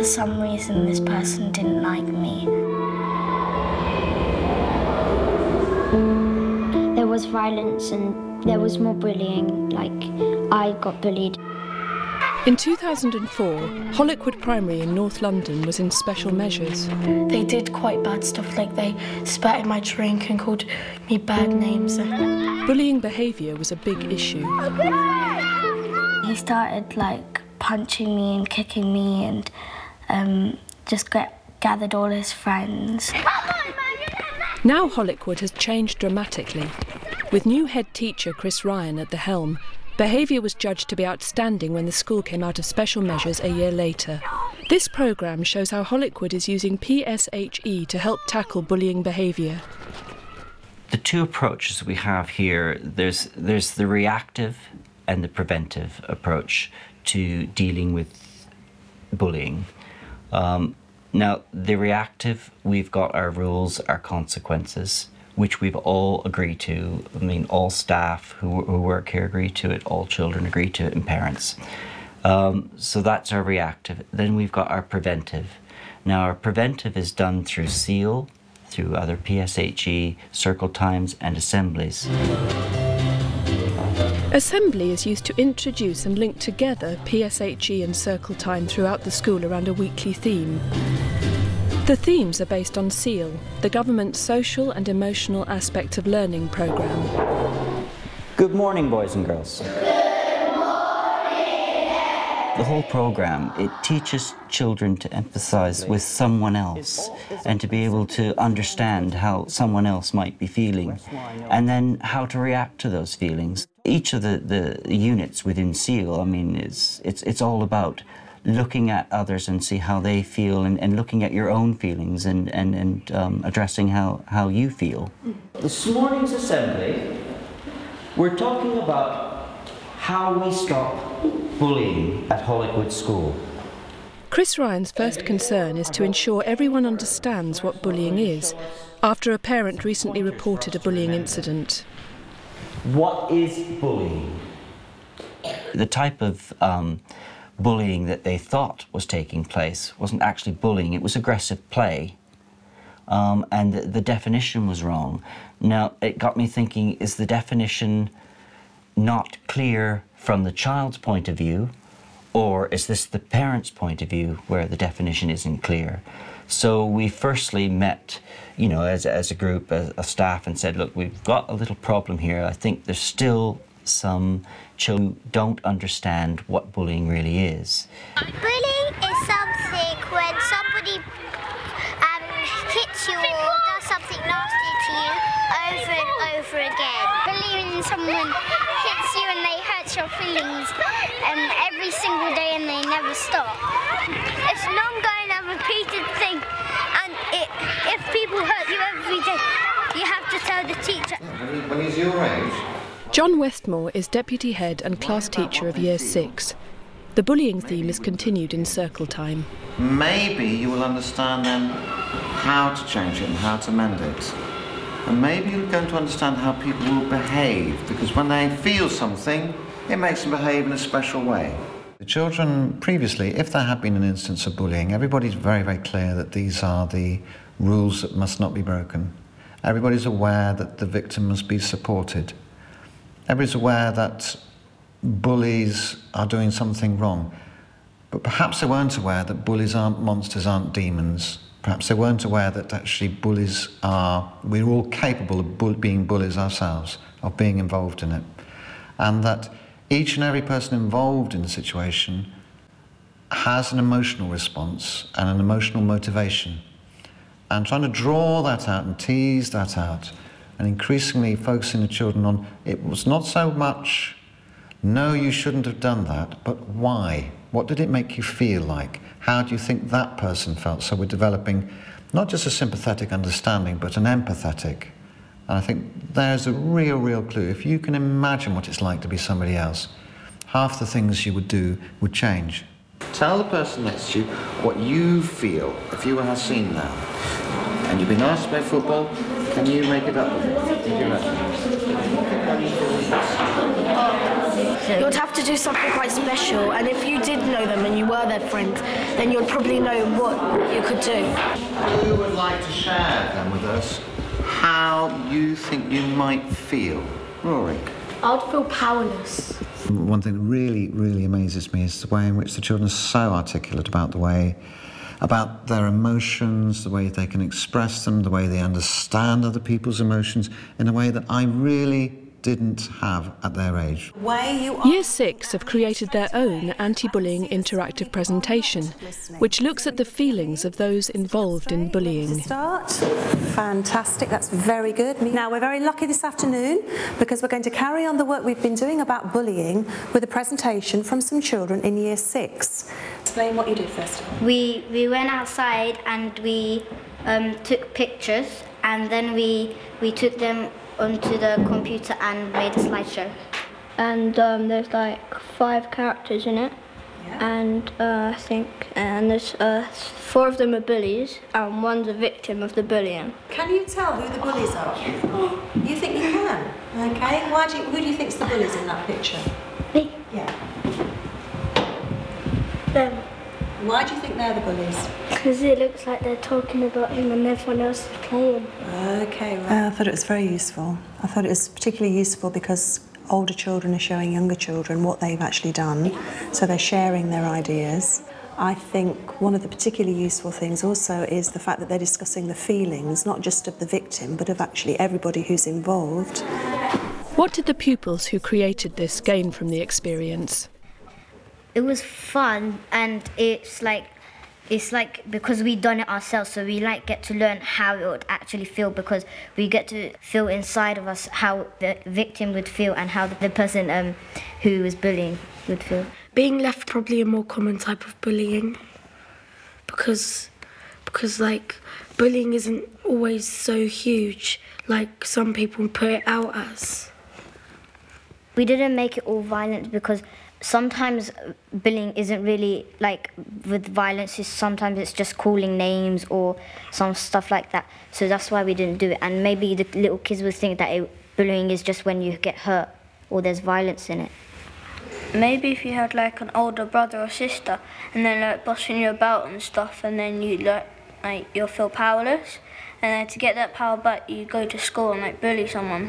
for some reason this person didn't like me. There was violence and there was more bullying, like I got bullied. In 2004, Holwickwood Primary in North London was in special measures. They did quite bad stuff, like they spat in my drink and called me bad names. Bullying behaviour was a big issue. He started like punching me and kicking me and just gathered all his friends. Now Holwickwood has changed dramatically. With new head teacher Chris Ryan at the helm, behaviour was judged to be outstanding when the school came out of special measures a year later. This programme shows how Holwickwood is using PSHE to help tackle bullying behaviour. The two approaches we have here, there's the reactive and the preventive approach to dealing with bullying. Now, the reactive, we've got our rules, our consequences, which we've all agreed to. I mean, all staff who work here agree to it, all children agree to it, and parents. So that's our reactive. Then we've got our preventive. Now, our preventive is done through SEAL, through other PSHE, circle times, and assemblies. Assembly is used to introduce and link together PSHE and circle time throughout the school around a weekly theme. The themes are based on SEAL, the government's social and emotional aspect of learning programme. Good morning, boys and girls. Good morning. The whole programme, it teaches children to empathise with someone else and to be able to understand how someone else might be feeling and then how to react to those feelings. Each of the units within SEAL, I mean, it's all about looking at others and see how they feel and looking at your own feelings and addressing how you feel. This morning's assembly, we're talking about how we stop bullying at Holwickwood School. Chris Ryan's first concern is to ensure everyone understands what bullying is, after a parent recently reported a bullying incident. What is bullying? The type of bullying that they thought was taking place wasn't actually bullying, it was aggressive play. And the definition was wrong. Now, it got me thinking, is the definition not clear from the child's point of view, or is this the parent's point of view where the definition isn't clear? So we firstly met, you know, as a group, as staff, and said, look, we've got a little problem here. I think there's still some children who don't understand what bullying really is. Bullying is something when somebody hits you or does something nasty to you over and over again. Bullying when someone hits you and they hurt your feelings every single day and they never stop. It's an ongoing and repeated thing, and if people hurt you every day, you have to tell the teacher. When he's your age? John Westmore is Deputy Head and Class Teacher of Year 6. The bullying theme is continued in circle time. Maybe you will understand then how to change it and how to mend it. And maybe you're going to understand how people will behave, because when they feel something, it makes them behave in a special way. The children previously, if there had been an instance of bullying, everybody's very, very clear that these are the rules that must not be broken. Everybody's aware that the victim must be supported. Everybody's aware that bullies are doing something wrong. But perhaps they weren't aware that bullies aren't monsters, aren't demons. Perhaps they weren't aware that actually bullies are, we're all capable of being bullies ourselves, of being involved in it. And that each and every person involved in the situation has an emotional response and an emotional motivation. And trying to draw that out and tease that out, and increasingly focusing the children on, it was not so much, no, you shouldn't have done that, but why? What did it make you feel like? How do you think that person felt? So we're developing not just a sympathetic understanding, but an empathetic. And I think there's a real, real clue. If you can imagine what it's like to be somebody else, half the things you would do would change. Tell the person next to you what you feel if you had seen that. And you've been asked to play football, can you make it up with it? You would have to do something quite special, and if you did know them and you were their friend, then you'd probably know what you could do. Who would like to share then with us how you think you might feel? Rory? I'd feel powerless. One thing that really, really amazes me is the way in which the children are so articulate about their emotions, the way they can express them, the way they understand other people's emotions in a way that I really didn't have at their age. Year 6 have created their own anti-bullying interactive presentation, which looks at the feelings of those involved in bullying. Start. Fantastic, that's very good. Now we're very lucky this afternoon because we're going to carry on the work we've been doing about bullying with a presentation from some children in Year 6. Explain what you did first. We went outside and we took pictures, and then we took them onto the computer and made a slideshow. And there's like 5 characters in it, and I think there's 4 of them are bullies and 1's a victim of the bullying. Can you tell who the bullies are? You think you can? Okay. Who do you think's the bullies in that picture? Me. Yeah. Them. Why do you think they're the bullies? Because it looks like they're talking about him and everyone else is playing. Okay, right. I thought it was very useful. I thought it was particularly useful because older children are showing younger children what they've actually done, so they're sharing their ideas. I think one of the particularly useful things also is the fact that they're discussing the feelings, not just of the victim, but of actually everybody who's involved. What did the pupils who created this gain from the experience? It was fun, and it's like because we done it ourselves, so we get to learn how it would actually feel, because we get to feel inside of us how the victim would feel and how the person who was bullying would feel. Being left probably a more common type of bullying, because like bullying isn't always so huge like some people put it out as. We didn't make it all violent because sometimes bullying isn't really like with violence. Sometimes it's just calling names or some stuff like that. So that's why we didn't do it. And maybe the little kids would think that bullying is just when you get hurt or there's violence in it. Maybe if you had like an older brother or sister and then like bossing you about and stuff, and then you'll feel powerless, and then to get that power back you go to school and like bully someone.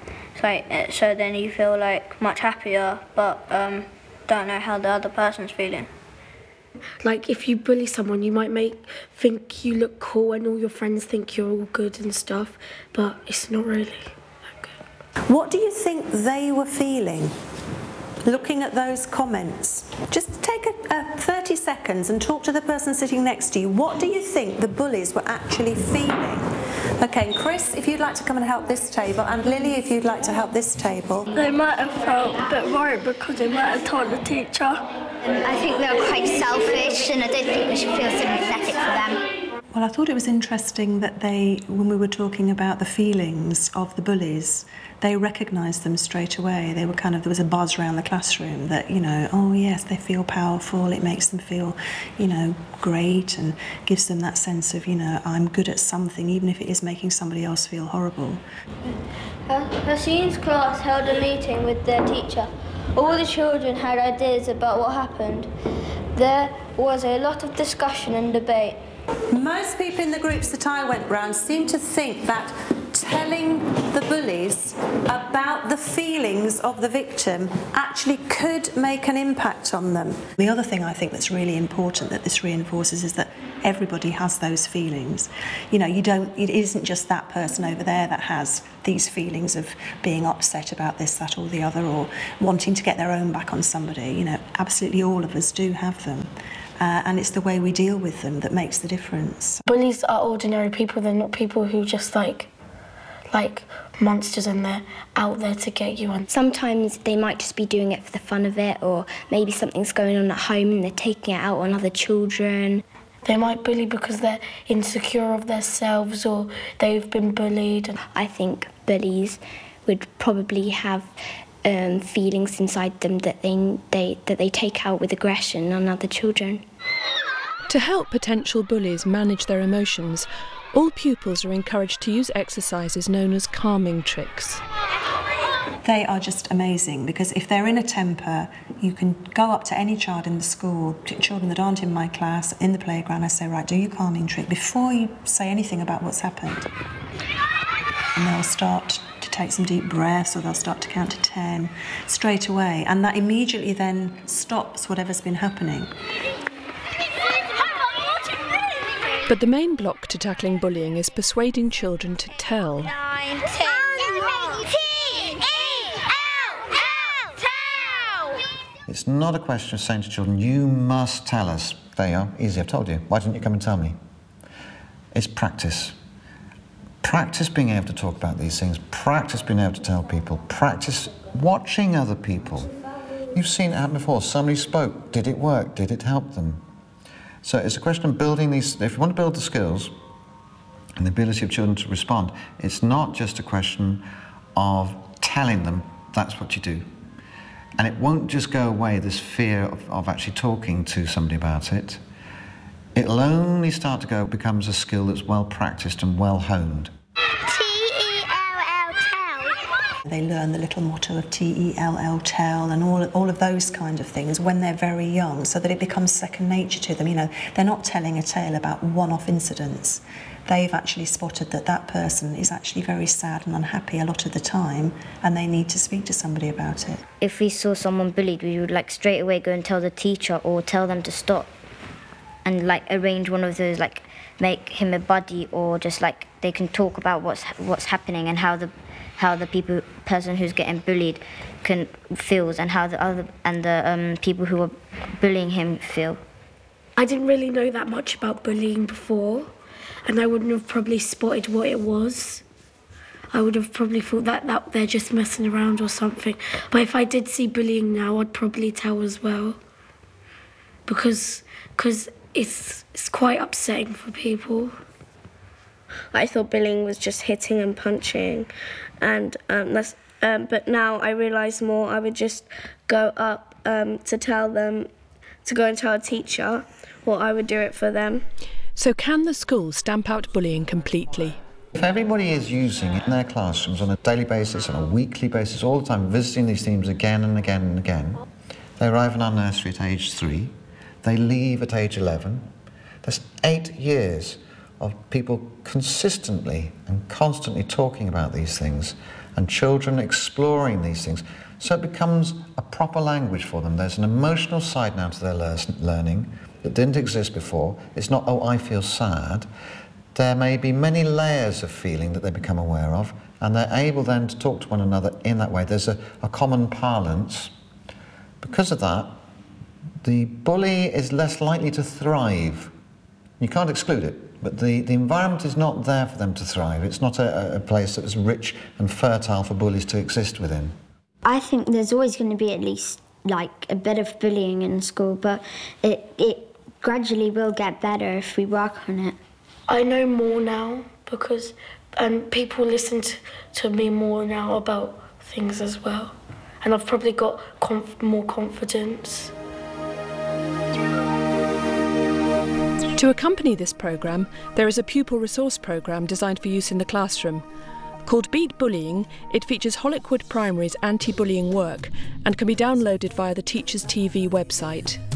So then you feel like much happier, but don't know how the other person's feeling. Like if you bully someone, you might think you look cool and all your friends think you're all good and stuff, but it's not really that good. What do you think they were feeling? Looking at those comments, just take 30 seconds and talk to the person sitting next to you. What do you think the bullies were actually feeling? Okay, Chris, if you'd like to come and help this table, and Lily, if you'd like to help this table. They might have felt a bit worried because they might have told the teacher. I think they were quite selfish, and I don't think we should feel sympathetic for them. Well, I thought it was interesting that when we were talking about the feelings of the bullies, they recognised them straight away. They were there was a buzz around the classroom that, oh yes, they feel powerful, it makes them feel, great, and gives them that sense of, I'm good at something, even if it is making somebody else feel horrible. Hasin's class held a meeting with their teacher. All the children had ideas about what happened. There was a lot of discussion and debate. Most people in the groups that I went round seemed to think that telling the bullies about the feelings of the victim actually could make an impact on them. The other thing I think that's really important that this reinforces is that everybody has those feelings. It isn't just that person over there that has these feelings of being upset about this, that or the other, or wanting to get their own back on somebody. Absolutely all of us do have them. And it's the way we deal with them that makes the difference. Bullies are ordinary people. They're not people who just like monsters and they're out there to get you. And sometimes they might just be doing it for the fun of it, or maybe something's going on at home and they're taking it out on other children. They might bully because they're insecure of themselves or they've been bullied. I think bullies would probably have feelings inside them that they take out with aggression on other children. To help potential bullies manage their emotions, all pupils are encouraged to use exercises known as calming tricks. They are just amazing, because if they're in a temper, you can go up to any child in the school, children that aren't in my class, in the playground, I say, right, do your calming trick before you say anything about what's happened. And they'll start to take some deep breaths, or they'll start to count to 10 straight away, and that immediately then stops whatever's been happening. But the main block to tackling bullying is persuading children to tell. 9, 10, It's not a question of saying to children, you must tell us. There you are, easy, I've told you. Why didn't you come and tell me? It's practice. Practice being able to talk about these things, practice being able to tell people, practice watching other people. You've seen it happen before. Somebody spoke. Did it work? Did it help them? So it's a question of building these. If you want to build the skills and the ability of children to respond, it's not just a question of telling them that's what you do. And it won't just go away, this fear of actually talking to somebody about it. It'll only start to go, it becomes a skill that's well practiced and well honed. T-E-L-L, tell. They learn the little motto of T-E-L-L, tell, and all of those kind of things when they're very young, so that it becomes second nature to them. You know, they're not telling a tale about one-off incidents. They've actually spotted that that person is actually very sad and unhappy a lot of the time, and they need to speak to somebody about it. If we saw someone bullied, we would like straight away go and tell the teacher or tell them to stop, and like arrange one of those, like make him a buddy, or just like they can talk about what's happening and how the person who's getting bullied feels, and how the people who are bullying him feel. I didn't really know that much about bullying before, and I wouldn't have probably spotted what it was. I would have probably thought that they're just messing around or something. But if I did see bullying now, I'd probably tell as well, because it's quite upsetting for people. I thought bullying was just hitting and punching, and but now I realise more. I would just go up to tell them, to go and tell a teacher, or I would do it for them. So can the school stamp out bullying completely? If everybody is using it in their classrooms on a daily basis, on a weekly basis, all the time, visiting these themes again and again and again, they arrive in our nursery at age 3, they leave at age 11. That's 8 years of people consistently and constantly talking about these things, and children exploring these things. So it becomes a proper language for them. There's an emotional side now to their learning that didn't exist before. It's not, oh, I feel sad. There may be many layers of feeling that they become aware of, and they're able then to talk to one another in that way. There's a common parlance. Because of that, the bully is less likely to thrive. You can't exclude it, but the environment is not there for them to thrive. It's not a place that is rich and fertile for bullies to exist within. I think there's always going to be at least like a bit of bullying in school, but it gradually will get better if we work on it. I know more now because people listen to me more now about things as well, and I've probably got more confidence. To accompany this programme, there is a pupil resource programme designed for use in the classroom. Called Beat Bullying, it features Holwickwood Primary's anti-bullying work and can be downloaded via the Teachers TV website.